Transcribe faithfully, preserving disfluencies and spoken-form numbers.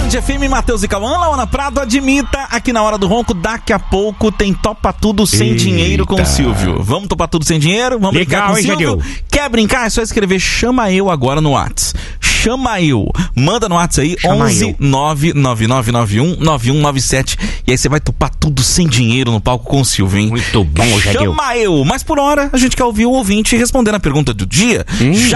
Band F M, Matheus e Cauã, Laona Prado, admita aqui na Hora do Ronco, daqui a pouco tem Topa Tudo Sem Eita. Dinheiro com o Silvio. Vamos topar tudo sem dinheiro? Vamos Legal, brincar com o hein, Silvio? Jadil? Quer brincar? É só escrever Chama Eu agora no WhatsApp. Chama Eu. Manda no WhatsApp aí, Chama onze eu. nove nove nove nove um nove um nove sete. E aí você vai topar tudo sem dinheiro no palco com o Silvio, hein? Muito bom, Jadil. Chama Eu. Mas por hora, a gente quer ouvir o ouvinte respondendo a pergunta do dia. Hum.